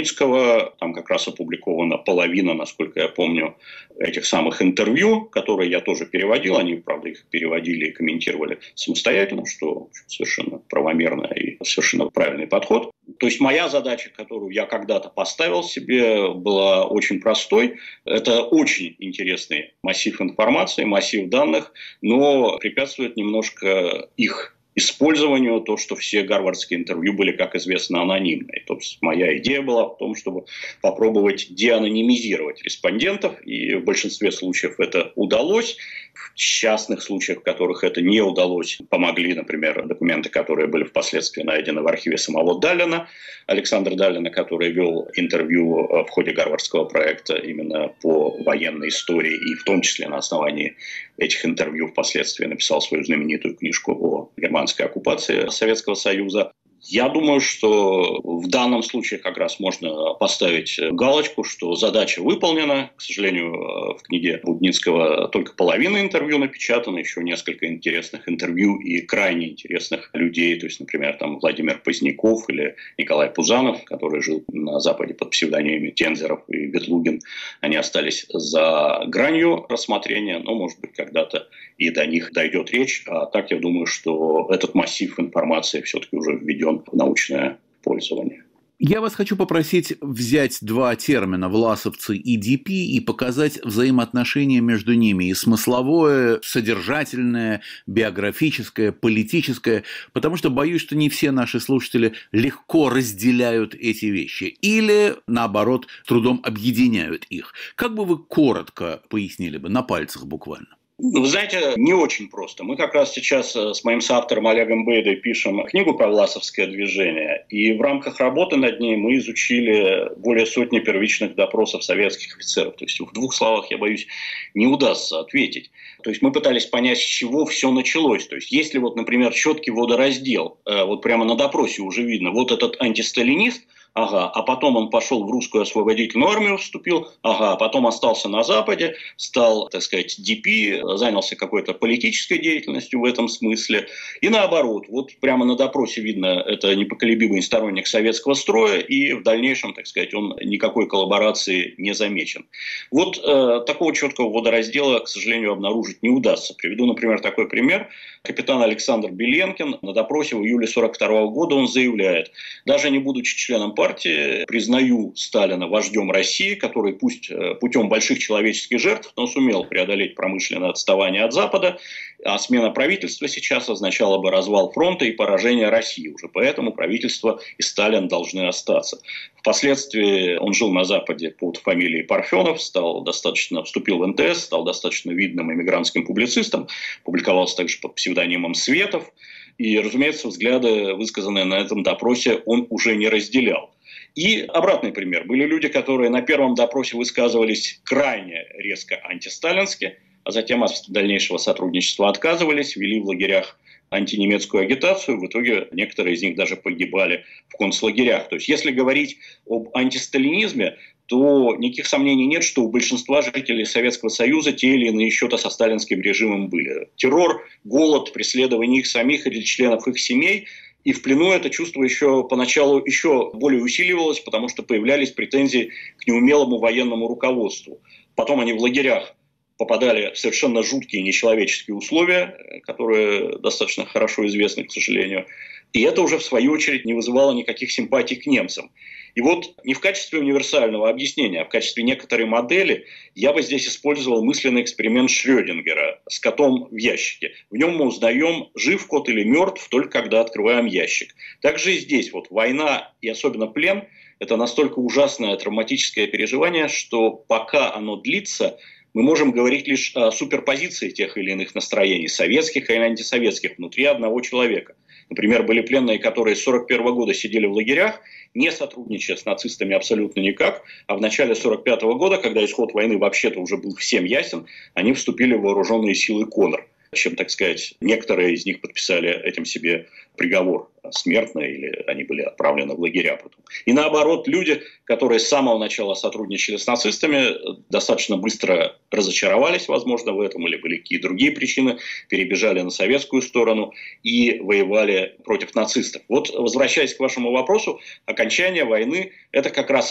Будницкого. Там как раз опубликована половина, насколько я помню, этих самых интервью, которые я тоже переводил. Они, правда, их переводили и комментировали самостоятельно, что совершенно правомерно и совершенно правильный подход. То есть моя задача, которую я когда-то поставил себе, была очень простой. Это очень интересный массив информации, массив данных, но препятствует немножко их использованию то, что все гарвардские интервью были, как известно, анонимные. То есть моя идея была в том, чтобы попробовать деанонимизировать респондентов, и в большинстве случаев это удалось. В частных случаях, в которых это не удалось, помогли, например, документы, которые были впоследствии найдены в архиве самого Даллена, Александра Даллена, который вел интервью в ходе гарвардского проекта именно по военной истории, и в том числе на основании этих интервью впоследствии написал свою знаменитую книжку о германской оккупации Советского Союза. Я думаю, что в данном случае как раз можно поставить галочку, что задача выполнена. К сожалению, в книге Будницкого только половина интервью напечатана, еще несколько интересных интервью и крайне интересных людей. То есть, например, там Владимир Поздняков или Николай Пузанов, который жил на Западе под псевдонимами Тензеров и Ветлугин. Они остались за гранью рассмотрения, но, может быть, когда-то и до них дойдет речь. А так я думаю, что этот массив информации все-таки уже введен в научное пользование. Я вас хочу попросить взять два термина «власовцы» и ДП и показать взаимоотношения между ними, и смысловое, содержательное, биографическое, политическое, потому что боюсь, что не все наши слушатели легко разделяют эти вещи или, наоборот, трудом объединяют их. Как бы вы коротко пояснили бы, на пальцах буквально? Вы знаете, не очень просто. Мы как раз сейчас с моим соавтором Олегом Бейдой пишем книгу про власовское движение, и в рамках работы над ней мы изучили более сотни первичных допросов советских офицеров. То есть в двух словах, я боюсь, не удастся ответить. То есть мы пытались понять, с чего все началось. То есть если вот, например, четкий водораздел, вот прямо на допросе уже видно, вот этот антисталинист, ага, а потом он пошел в русскую освободительную армию, вступил, ага, а потом остался на Западе, стал, так сказать, ДП, занялся какой-то политической деятельностью в этом смысле. И наоборот, вот прямо на допросе видно, это непоколебимый сторонник советского строя, и в дальнейшем, так сказать, он никакой коллаборации не замечен. Вот такого четкого водораздела, к сожалению, обнаружить не удастся. Приведу, например, такой пример. Капитан Александр Беленкин на допросе в июле 1942 года он заявляет: даже не будучи членом партии, признаю Сталина вождем России, который пусть путем больших человеческих жертв, но сумел преодолеть промышленное отставание от Запада, а смена правительства сейчас означала бы развал фронта и поражение России. Уже поэтому правительство и Сталин должны остаться. Впоследствии он жил на Западе под фамилией Парфенов, вступил в НТС, стал достаточно видным эмигрантским публицистом, публиковался также под псевдонимом Светов. И, разумеется, взгляды, высказанные на этом допросе, он уже не разделял. И обратный пример. Были люди, которые на первом допросе высказывались крайне резко антисталински, а затем от дальнейшего сотрудничества отказывались, вели в лагерях антинемецкую агитацию. В итоге некоторые из них даже погибали в концлагерях. То есть, если говорить об антисталинизме, то никаких сомнений нет, что у большинства жителей Советского Союза те или иные счеты со сталинским режимом были. Террор, голод, преследование их самих или членов их семей. И в плену это чувство еще поначалу еще более усиливалось, потому что появлялись претензии к неумелому военному руководству. Потом они в лагерях попадали в совершенно жуткие нечеловеческие условия, которые достаточно хорошо известны, к сожалению. И это уже, в свою очередь, не вызывало никаких симпатий к немцам. И вот не в качестве универсального объяснения, а в качестве некоторой модели я бы здесь использовал мысленный эксперимент Шрёдингера с котом в ящике. В нем мы узнаем, жив кот или мертв, только когда открываем ящик. Также и здесь вот война и особенно плен – это настолько ужасное травматическое переживание, что пока оно длится, мы можем говорить лишь о суперпозиции тех или иных настроений, советских или антисоветских, внутри одного человека. Например, были пленные, которые с 1941 года сидели в лагерях, не сотрудничая с нацистами абсолютно никак, а в начале 1945 года, когда исход войны вообще-то уже был всем ясен, они вступили в вооруженные силы Коннор. Чем, так сказать, некоторые из них подписали этим себе приговор смертный, или они были отправлены в лагеря потом. И наоборот, люди, которые с самого начала сотрудничали с нацистами, достаточно быстро разочаровались, возможно, в этом, или были какие-то другие причины, перебежали на советскую сторону и воевали против нацистов. Вот, возвращаясь к вашему вопросу, окончание войны – это как раз